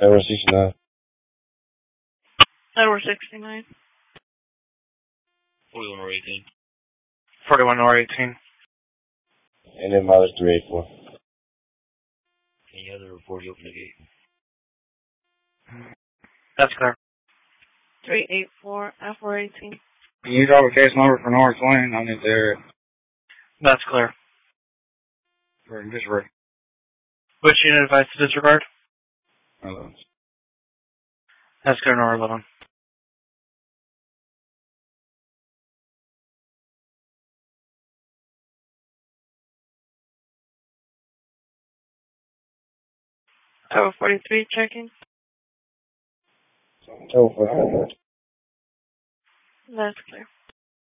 Tower 69. Tower 69. 41 or 18. 41 or 18. And then mileage 384. Any other reports open the gate? That's clear. 384, F418. Can you drop a case number for North Lane? I need to hear it. That's clear. For disregard. Which unit advised to disregard? 11. That's clear, Nor 11. Tower 43, checking. Tower 43. That's clear.